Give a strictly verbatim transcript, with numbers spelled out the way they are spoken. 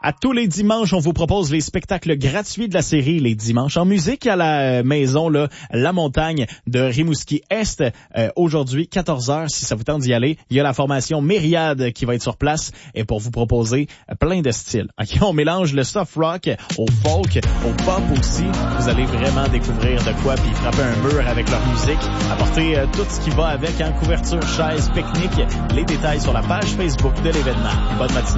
À tous les dimanches, on vous propose les spectacles gratuits de la série Les Dimanches en musique à la maison, là, La Montagne de Rimouski-Est. Euh, aujourd'hui, quatorze heures, si ça vous tente d'y aller. Il y a la formation Myriade qui va être sur place et pour vous proposer plein de styles. Okay, on mélange le soft rock au folk, au pop aussi. Vous allez vraiment découvrir de quoi puis frapper un mur avec leur musique. Apporter euh, tout ce qui va avec, hein, couverture, chaise, pique-nique. Les détails sur la page Facebook de l'événement. Bonne matinée.